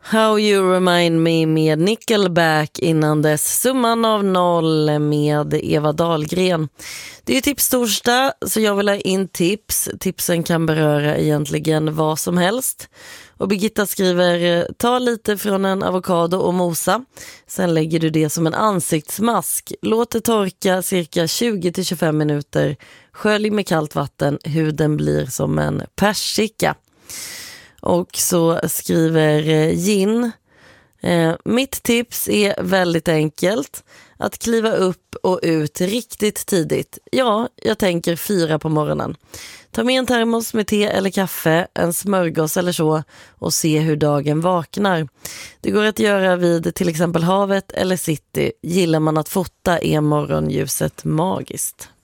How You Remind Me med Nickelback, innan dess Summan av noll med Eva Dahlgren. Det är ju tipstorsdag, så jag vill ha in tips. Tipsen kan beröra egentligen vad som helst. Och Birgitta skriver: ta lite från en avokado och mosa. Sen lägger du det som en ansiktsmask. Låt det torka cirka 20-25 minuter. Skölj med kallt vatten. Huden blir som en persika. Och så skriver Gin: mitt tips är väldigt enkelt. Att kliva upp och ut riktigt tidigt. Ja, jag tänker 4 på morgonen. Ta med en termos med te eller kaffe, en smörgås eller så, och se hur dagen vaknar. Det går att göra vid till exempel havet eller city. Gillar man att fota är morgonljuset magiskt.